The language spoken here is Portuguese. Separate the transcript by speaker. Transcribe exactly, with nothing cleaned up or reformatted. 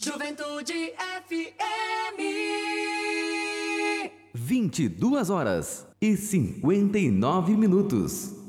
Speaker 1: Juventude F M.
Speaker 2: vinte e duas horas e cinquenta e nove minutos.